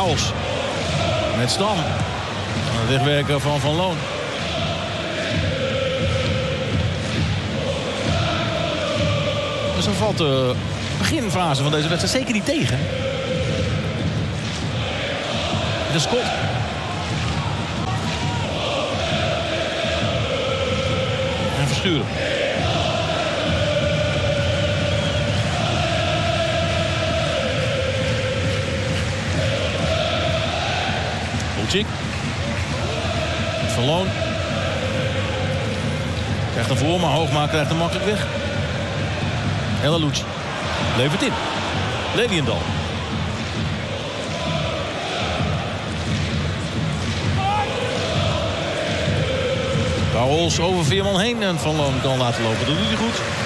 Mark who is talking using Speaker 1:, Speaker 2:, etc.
Speaker 1: Pauwels. Met Stam. Het wegwerken van Van Loon. Dus dan valt de beginfase van deze wedstrijd zeker niet tegen. De Scott. En Verschuren. Bulcik. Van Loon. Krijgt hem voor, maar Hoogma krijgt hem makkelijk weg. El Alouche. Levert in. Leliendal. Pauwels over Veerman heen en Van Loon kan laten lopen. Dat doet hij goed.